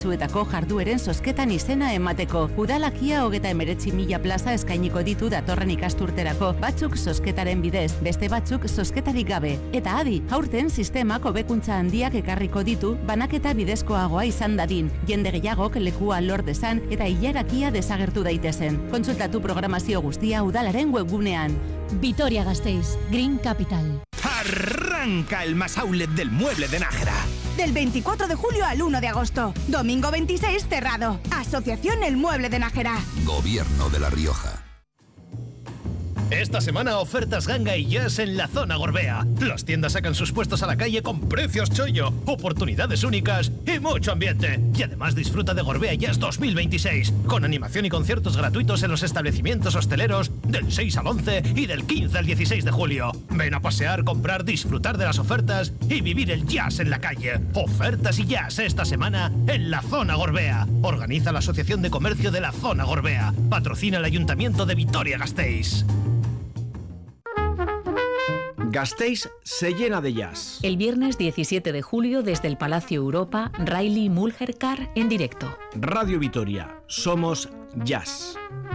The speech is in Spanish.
Zuetako jardueren zozketan izena emateko. Udalakia 39.000 plaza eskainiko ditu datorren ikasturterako, batzuk zozketaren bidez, beste batzuk zozketarik gabe. Eta adi, aurten sistemak hobekuntza handiak ekarriko ditu, banaketa bidezkoagoa izan dadin, jende gehiagok lekua lor dezan eta ilarakia desagertu daitezen. Kontsultatu programazio guztia udalaren webgunean. Vitoria-Gasteiz, Green Capital. Arranca el más outlet del mueble de Nájera. Del 24 de julio al 1 de agosto. Domingo 26 cerrado. Asociación El Mueble de Nájera. Gobierno de La Rioja. Esta semana ofertas Ganga y Jazz en la zona Gorbea. Las tiendas sacan sus puestos a la calle con precios chollo, oportunidades únicas y mucho ambiente. Y además disfruta de Gorbea Jazz 2026, con animación y conciertos gratuitos en los establecimientos hosteleros del 6 al 11 y del 15 al 16 de julio. Ven a pasear, comprar, disfrutar de las ofertas y vivir el jazz en la calle. Ofertas y jazz esta semana en la zona Gorbea. Organiza la Asociación de Comercio de la Zona Gorbea. Patrocina el Ayuntamiento de Vitoria-Gasteiz. Gasteiz se llena de jazz. El viernes 17 de julio desde el Palacio Europa, Riley Mulherkar en directo. Radio Vitoria, somos jazz.